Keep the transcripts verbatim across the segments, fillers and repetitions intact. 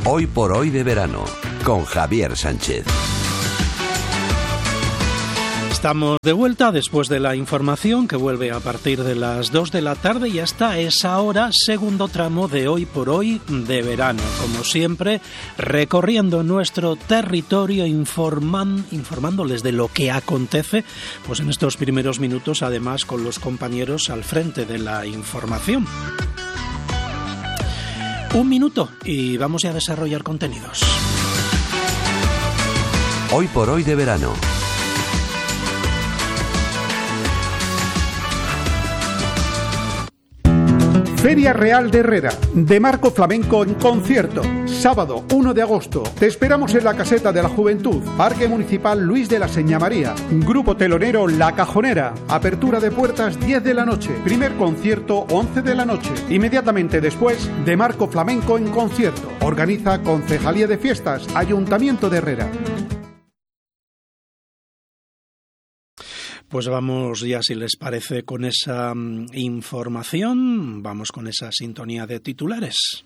Hoy por hoy de verano, con Javier Sánchez. Estamos de vuelta después de la información que vuelve a partir de las dos de la tarde y hasta esa hora, segundo tramo de Hoy por Hoy de verano. Como siempre, recorriendo nuestro territorio, informan, informándoles de lo que acontece, pues en estos primeros minutos, además con los compañeros al frente de la información. Un minuto y vamos ya a desarrollar contenidos. Hoy por Hoy de verano. Feria Real de Herrera, de Marco Flamenco en concierto, sábado uno de agosto. Te esperamos en la Caseta de la Juventud, Parque Municipal Luis de la Señamaría. Grupo telonero La Cajonera, apertura de puertas diez de la noche, primer concierto once de la noche. Inmediatamente después, de Marco Flamenco en concierto. Organiza Concejalía de Fiestas, Ayuntamiento de Herrera. Pues vamos ya, si les parece, con esa um, información, vamos con esa sintonía de titulares.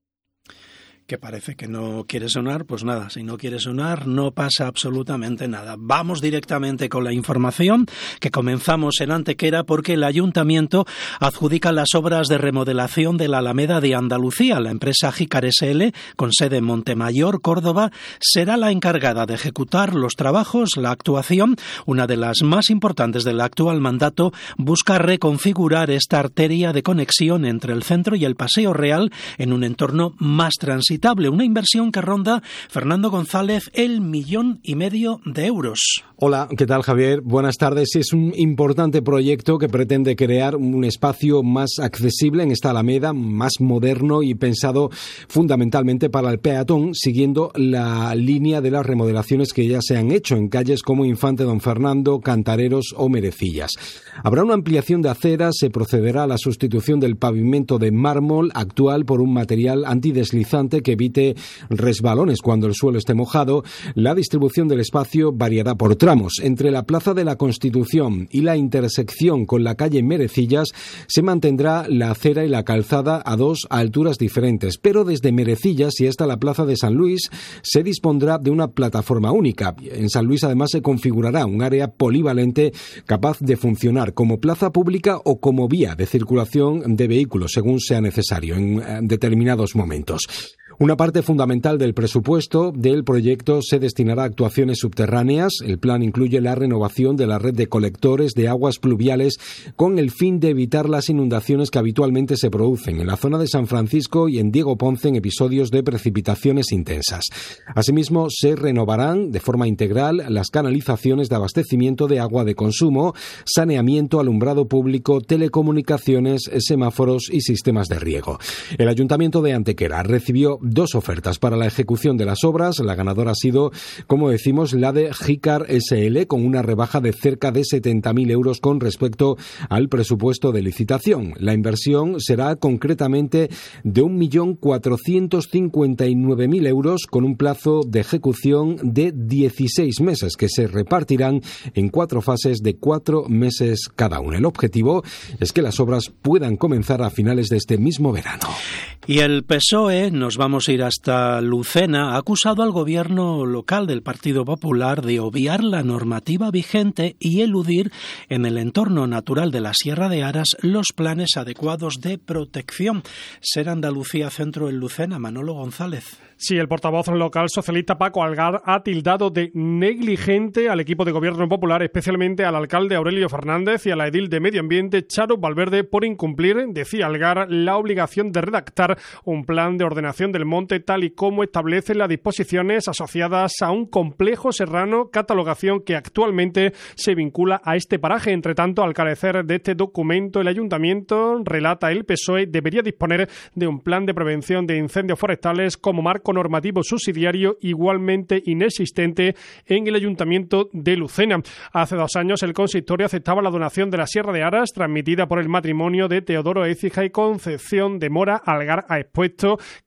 Que parece que no quiere sonar, pues nada, si no quiere sonar no pasa absolutamente nada. Vamos directamente con la información, que comenzamos en Antequera porque el Ayuntamiento adjudica las obras de remodelación de la Alameda de Andalucía. La empresa Jícar S L, con sede en Montemayor, Córdoba, será la encargada de ejecutar los trabajos. La actuación, una de las más importantes del actual mandato, busca reconfigurar esta arteria de conexión entre el centro y el Paseo Real en un entorno más transitable. Una inversión que ronda, Fernando González, el millón y medio de euros. Hola, ¿qué tal, Javier? Buenas tardes. Es un importante proyecto que pretende crear un espacio más accesible en esta Alameda, más moderno y pensado fundamentalmente para el peatón, siguiendo la línea de las remodelaciones que ya se han hecho en calles como Infante Don Fernando, Cantareros o Merecillas. Habrá una ampliación de aceras, se procederá a la sustitución del pavimento de mármol actual por un material antideslizante que evite resbalones cuando el suelo esté mojado. La distribución del espacio variará por tramos. Entre la Plaza de la Constitución y la intersección con la calle Merecillas se mantendrá la acera y la calzada a dos alturas diferentes, pero desde Merecillas y hasta la Plaza de San Luis se dispondrá de una plataforma única. En San Luis además se configurará un área polivalente capaz de funcionar como plaza pública o como vía de circulación de vehículos según sea necesario en determinados momentos. Una parte fundamental del presupuesto del proyecto se destinará a actuaciones subterráneas. El plan incluye la renovación de la red de colectores de aguas pluviales con el fin de evitar las inundaciones que habitualmente se producen en la zona de San Francisco y en Diego Ponce en episodios de precipitaciones intensas. Asimismo, se renovarán de forma integral las canalizaciones de abastecimiento de agua de consumo, saneamiento, alumbrado público, telecomunicaciones, semáforos y sistemas de riego. El Ayuntamiento de Antequera recibió dos ofertas para la ejecución de las obras. La ganadora ha sido, como decimos, la de Jícar S L, con una rebaja de cerca de setenta mil euros con respecto al presupuesto de licitación. La inversión será concretamente de un millón cuatrocientos cincuenta y nueve mil euros con un plazo de ejecución de dieciséis meses que se repartirán en cuatro fases de cuatro meses cada una. El objetivo es que las obras puedan comenzar a finales de este mismo verano. Y el P S O E, nos vamos a ir hasta Lucena, ha acusado al gobierno local del Partido Popular de obviar la normativa vigente y eludir en el entorno natural de la Sierra de Aras los planes adecuados de protección. Ser Andalucía Centro en Lucena, Manolo González. Sí, el portavoz local socialista Paco Algar ha tildado de negligente al equipo de gobierno popular, especialmente al alcalde Aurelio Fernández y a la edil de Medio Ambiente Charo Valverde por incumplir, decía Algar, la obligación de redactar un plan de ordenación del monte tal y como establecen las disposiciones asociadas a un complejo serrano, catalogación que actualmente se vincula a este paraje. Entre tanto, al carecer de este documento, el ayuntamiento, relata el P S O E, debería disponer de un plan de prevención de incendios forestales como marco normativo subsidiario igualmente inexistente en el Ayuntamiento de Lucena. Hace dos años el consistorio aceptaba la donación de la Sierra de Aras transmitida por el matrimonio de Teodoro Écija y Concepción de Mora. Algar ha expuesto que ya en aquel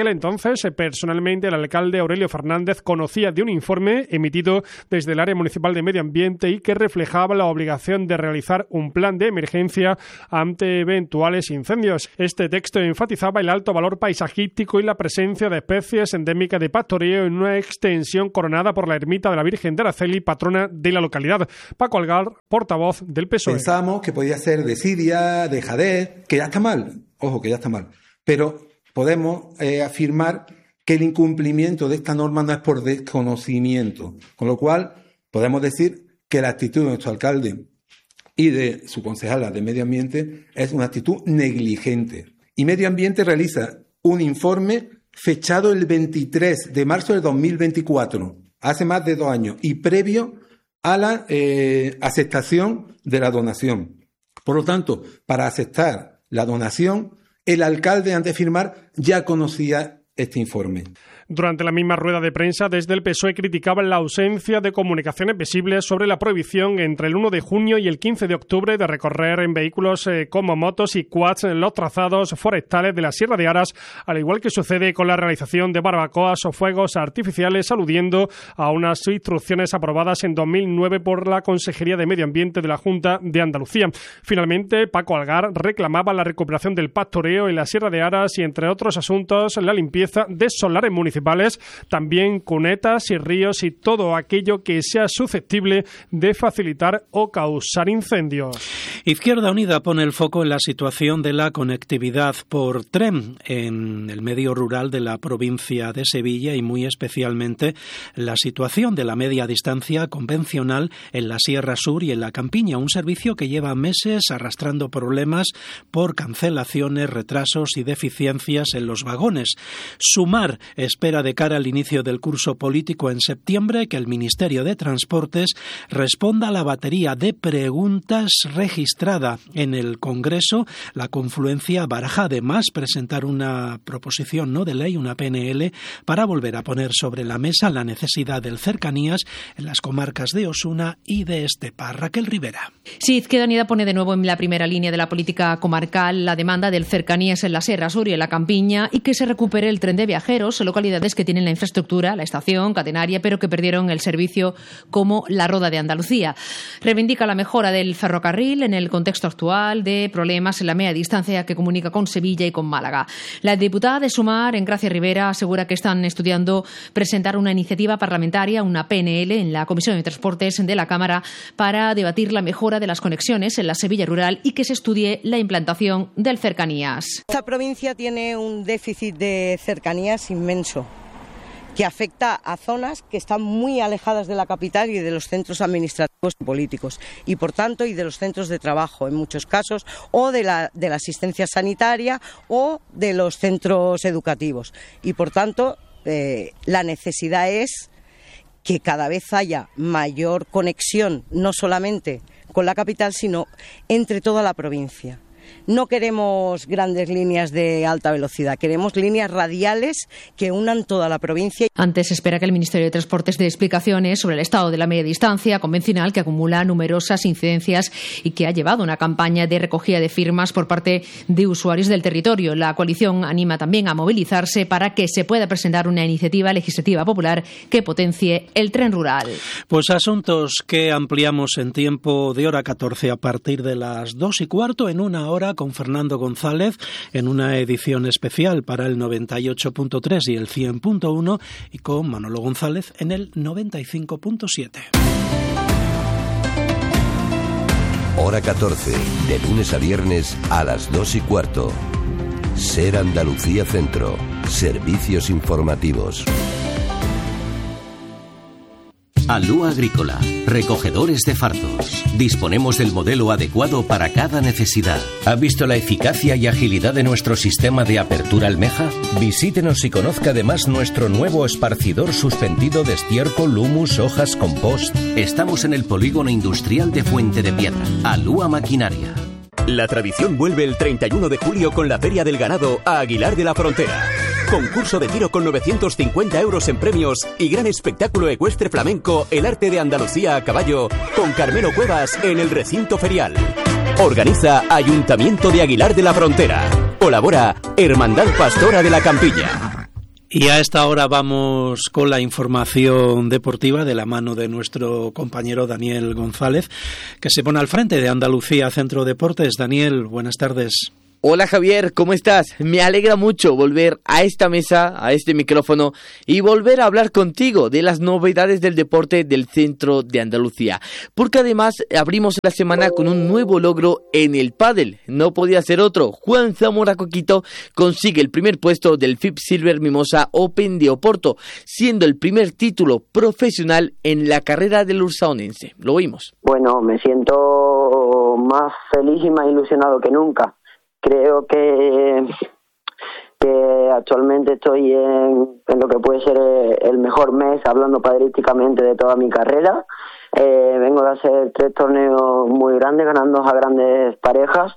aquel entonces, personalmente, el alcalde Aurelio Fernández conocía de un informe emitido desde el área municipal de Medio Ambiente y que reflejaba la obligación de realizar un plan de emergencia ante eventuales incendios. Este texto enfatizaba el alto valor paisajístico y la presencia de especies endémicas de pastoreo en una extensión coronada por la ermita de la Virgen de Araceli, patrona de la localidad. Paco Algar, portavoz del P S O E. Pensábamos que podía ser de Siria, de Jadez, que ya está mal, ojo, que ya está mal, pero podemos eh, afirmar que el incumplimiento de esta norma no es por desconocimiento, con lo cual podemos decir que la actitud de nuestro alcalde y de su concejala de Medio Ambiente es una actitud negligente. Y Medio Ambiente realiza un informe fechado el veintitrés de marzo del dos mil veinticuatro, hace más de dos años, y previo a la eh, aceptación de la donación. Por lo tanto, para aceptar la donación, el alcalde, antes de firmar, ya conocía este informe. Durante la misma rueda de prensa, desde el P S O E criticaban la ausencia de comunicaciones visibles sobre la prohibición entre el uno de junio y el quince de octubre de recorrer en vehículos eh, como motos y quads los trazados forestales de la Sierra de Aras, al igual que sucede con la realización de barbacoas o fuegos artificiales, aludiendo a unas instrucciones aprobadas en dos mil nueve por la Consejería de Medio Ambiente de la Junta de Andalucía. Finalmente, Paco Algar reclamaba la recuperación del pastoreo en la Sierra de Aras y, entre otros asuntos, la limpieza de solares municipales, también cunetas y ríos y todo aquello que sea susceptible de facilitar o causar incendios. Izquierda Unida pone el foco en la situación de la conectividad por tren en el medio rural de la provincia de Sevilla y muy especialmente la situación de la media distancia convencional en la Sierra Sur y en la Campiña, un servicio que lleva meses arrastrando problemas por cancelaciones, retrasos y deficiencias en los vagones. Sumar espera de cara al inicio del curso político en septiembre que el Ministerio de Transportes responda a la batería de preguntas registrada en el Congreso. La confluencia baraja además presentar una proposición no de ley, una P N L, para volver a poner sobre la mesa la necesidad del cercanías en las comarcas de Osuna y de Estepa. Raquel Rivera. Sí, Izquierda Unida pone de nuevo en la primera línea de la política comarcal la demanda del cercanías en la Sierra Sur y en la Campiña y que se recupere el tren de viajeros en localidades que tienen la infraestructura, la estación catenaria, pero que perdieron el servicio, como la Roda de Andalucía. Reivindica la mejora del ferrocarril en el contexto actual de problemas en la media distancia que comunica con Sevilla y con Málaga. La diputada de Sumar, Engracia Rivera, asegura que están estudiando presentar una iniciativa parlamentaria, una P N L, en la Comisión de Transportes de la Cámara para debatir la mejora de las conexiones en la Sevilla rural y que se estudie la implantación del cercanías. Esta provincia tiene un déficit de cercanías inmenso, que afecta a zonas que están muy alejadas de la capital y de los centros administrativos y políticos, y por tanto y de los centros de trabajo en muchos casos, o de la, de la asistencia sanitaria o de los centros educativos. Y por tanto eh, la necesidad es que cada vez haya mayor conexión, no solamente con la capital, sino entre toda la provincia. No queremos grandes líneas de alta velocidad, queremos líneas radiales que unan toda la provincia. Antes se espera que el Ministerio de Transportes dé explicaciones sobre el estado de la media distancia convencional que acumula numerosas incidencias y que ha llevado una campaña de recogida de firmas por parte de usuarios del territorio. La coalición anima también a movilizarse para que se pueda presentar una iniciativa legislativa popular que potencie el tren rural. Pues asuntos que ampliamos en tiempo de hora catorce a partir de las dos y cuarto en una hora con Fernando González en una edición especial para el noventa y ocho punto tres y el cien punto uno y con Manolo González en el noventa y cinco punto siete. Hora catorce, de lunes a viernes a las dos y cuarto. Ser Andalucía Centro. Servicios informativos. Alúa Agrícola, recogedores de fardos. Disponemos del modelo adecuado para cada necesidad. ¿Ha visto la eficacia y agilidad de nuestro sistema de apertura almeja? Visítenos y conozca además nuestro nuevo esparcidor suspendido de estiércol, humus, hojas, compost. Estamos en el polígono industrial de Fuente de Piedra. Alúa Maquinaria. La tradición vuelve el treinta y uno de julio con la Feria del Ganado a Aguilar de la Frontera. Concurso de tiro con novecientos cincuenta euros en premios y gran espectáculo ecuestre flamenco El Arte de Andalucía a caballo con Carmelo Cuevas en el recinto ferial. Organiza Ayuntamiento de Aguilar de la Frontera. Colabora Hermandad Pastora de la Campiña. Y a esta hora vamos con la información deportiva de la mano de nuestro compañero Daniel González, que se pone al frente de Andalucía Centro Deportes. Daniel, buenas tardes. Hola Javier, ¿cómo estás? Me alegra mucho volver a esta mesa, a este micrófono y volver a hablar contigo de las novedades del deporte del centro de Andalucía. Porque además abrimos la semana con un nuevo logro en el pádel. No podía ser otro. Juan Zamora Coquito consigue el primer puesto del F I B Silver Mimosa Open de Oporto, siendo el primer título profesional en la carrera del ursaonense. Lo oímos. Bueno, me siento más feliz y más ilusionado que nunca. Creo que, que actualmente estoy en, en lo que puede ser el mejor mes, hablando padrísticamente de toda mi carrera. Eh, vengo de hacer tres torneos muy grandes, ganando a grandes parejas,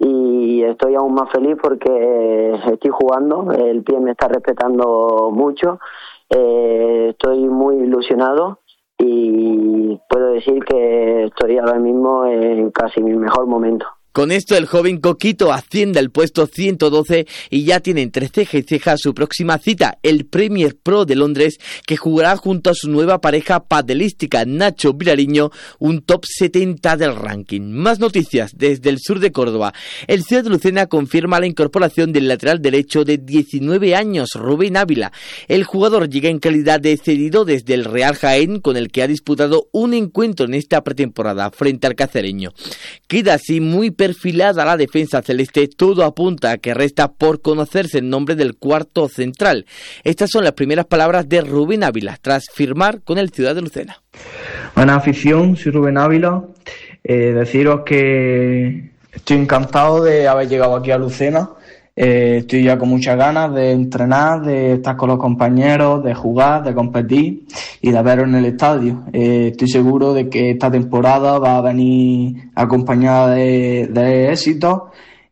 y estoy aún más feliz porque estoy jugando, el pie me está respetando mucho, eh, estoy muy ilusionado y puedo decir que estoy ahora mismo en casi mi mejor momento. Con esto el joven Coquito asciende al puesto ciento doce y ya tiene entre ceja y ceja su próxima cita, el Premier Pro de Londres, que jugará junto a su nueva pareja padelística Nacho Vilariño, un top setenta del ranking. Más noticias desde el sur de Córdoba. El Ciudad de Lucena confirma la incorporación del lateral derecho de diecinueve años, Rubén Ávila. El jugador llega en calidad de cedido desde el Real Jaén, con el que ha disputado un encuentro en esta pretemporada frente al cacereño. Queda así muy perfilada la defensa celeste, todo apunta a que resta por conocerse el nombre del cuarto central. Estas son las primeras palabras de Rubén Ávila tras firmar con el Ciudad de Lucena. Buena afición, soy Rubén Ávila. Eh, deciros que estoy encantado de haber llegado aquí a Lucena. Eh, estoy ya con muchas ganas de entrenar, de estar con los compañeros, de jugar, de competir y de veros en el estadio. Eh, estoy seguro de que esta temporada va a venir acompañada de, de éxitos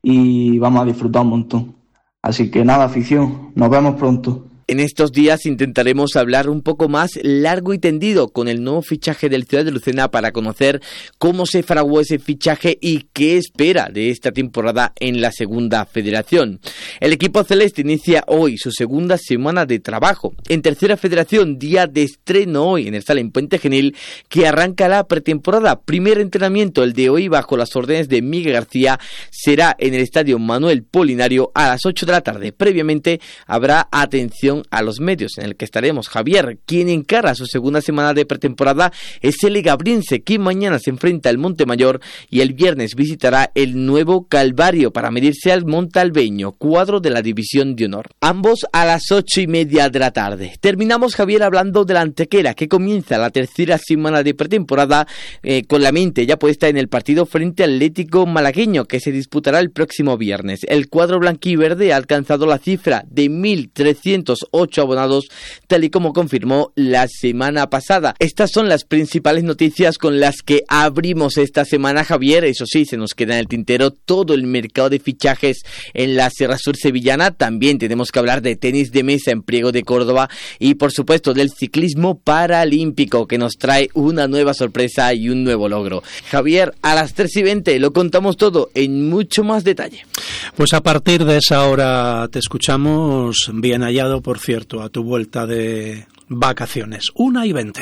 y vamos a disfrutar un montón. Así que nada, afición, nos vemos pronto. En estos días intentaremos hablar un poco más largo y tendido con el nuevo fichaje del Ciudad de Lucena para conocer cómo se fraguó ese fichaje y qué espera de esta temporada en la segunda federación. El equipo celeste inicia hoy su segunda semana de trabajo. En tercera federación, día de estreno hoy en el Sala en Puente Genil, que arranca la pretemporada. Primer entrenamiento, el de hoy, bajo las órdenes de Miguel García, será en el Estadio Manuel Polinario a las ocho de la tarde. Previamente habrá atención a los medios, en el que estaremos. Javier, quien encara su segunda semana de pretemporada, es el Gabriense, que mañana se enfrenta al Montemayor y el viernes visitará el Nuevo Calvario para medirse al Montalbeño, cuadro de la División de Honor. Ambos a las ocho y media de la tarde. Terminamos, Javier, hablando de la Antequera, que comienza la tercera semana de pretemporada eh, con la mente ya puesta en el partido frente al Atlético Malagueño, que se disputará el próximo viernes. El cuadro blanquiverde ha alcanzado la cifra de mil trescientos ocho abonados, tal y como confirmó la semana pasada. Estas son las principales noticias con las que abrimos esta semana, Javier. Eso sí, se nos queda en el tintero todo el mercado de fichajes en la Sierra Sur sevillana. También tenemos que hablar de tenis de mesa en Priego de Córdoba y, por supuesto, del ciclismo paralímpico, que nos trae una nueva sorpresa y un nuevo logro. Javier, a las tres y veinte lo contamos todo en mucho más detalle. Pues a partir de esa hora te escuchamos, bien hallado, por cierto, a tu vuelta de vacaciones. Una y veinte.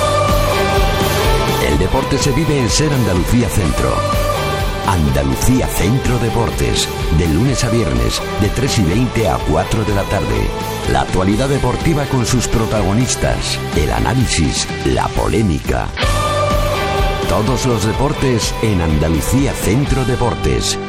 El deporte se vive en Ser Andalucía Centro. Andalucía Centro Deportes, de lunes a viernes, de tres y veinte a cuatro de la tarde. La actualidad deportiva con sus protagonistas, el análisis, la polémica. Todos los deportes en Andalucía Centro Deportes.